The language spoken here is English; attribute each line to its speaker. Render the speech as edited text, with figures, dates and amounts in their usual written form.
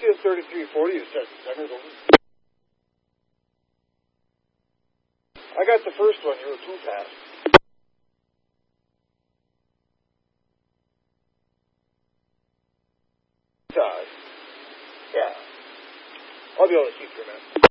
Speaker 1: See a 3340 is 7 seconds over. I got the first one. You were too fast. Yeah. I'll be able to keep your man.